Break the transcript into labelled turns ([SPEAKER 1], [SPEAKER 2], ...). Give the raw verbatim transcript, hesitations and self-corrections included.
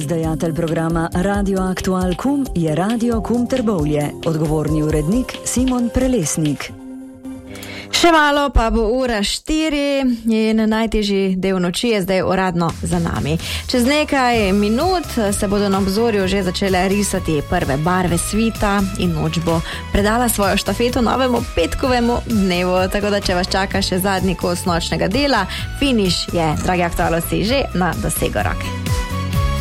[SPEAKER 1] Izdajatelj programa Radio Aktual Kum je Radio Kum Trbovlje. Odgovorni urednik Simon Prelesnik.
[SPEAKER 2] Še malo pa bo ura štiri in najtežji del noči je zdaj uradno za nami. Čez nekaj minut se bodo na obzorju že začele risati prve barve svita in noč bo predala svojo štafeto novemu petkovemu dnevu. Tako da, če vas čaka še zadnji kos nočnega dela, finiš je, dragi aktualovci, že na dosego roke.